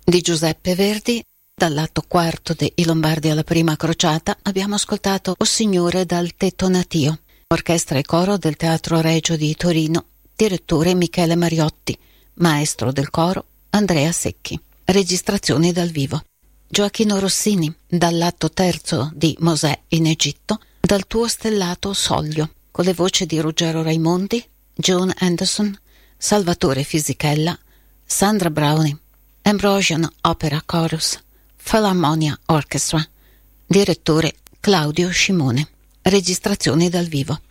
Di Giuseppe Verdi. Dall'atto quarto de I Lombardi alla prima crociata abbiamo ascoltato O Signore dal tetto natio, orchestra e coro del Teatro Regio di Torino, direttore Michele Mariotti, maestro del coro Andrea Secchi. Registrazioni dal vivo. Gioachino Rossini, dall'atto terzo di Mosè in Egitto, dal tuo stellato soglio, con le voci di Ruggero Raimondi, Joan Anderson, Salvatore Fisichella, Sandra Browning, Ambrosian Opera Chorus, Philharmonia Orchestra, direttore Claudio Scimone. Registrazioni dal vivo.